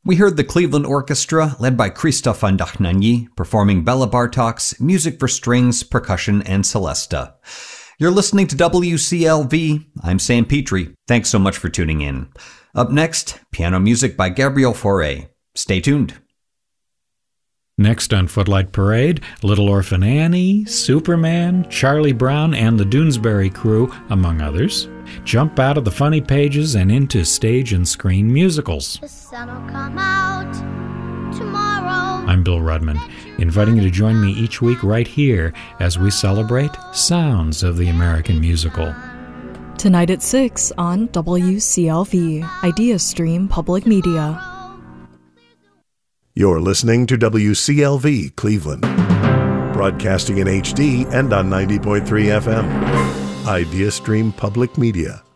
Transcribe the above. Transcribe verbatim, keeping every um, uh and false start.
We heard the Cleveland Orchestra, led by Christophe Andahnagny, performing Bela Bartok's Music for Strings, Percussion, and Celesta. You're listening to W C L V. I'm Sam Petrie. Thanks so much for tuning in. Up next, piano music by Gabriel Fauré. Stay tuned. Next on Footlight Parade, Little Orphan Annie, Superman, Charlie Brown, and the Doonesbury Crew, among others, jump out of the funny pages and into stage and screen musicals. The sun will come out tomorrow. I'm Bill Rudman, inviting you to join me each week right here as we celebrate sounds of the American musical. Tonight at six on W C L V, Idea Stream Public Media. You're listening to W C L V Cleveland, broadcasting in H D and on ninety point three F M. Idea Stream Public Media.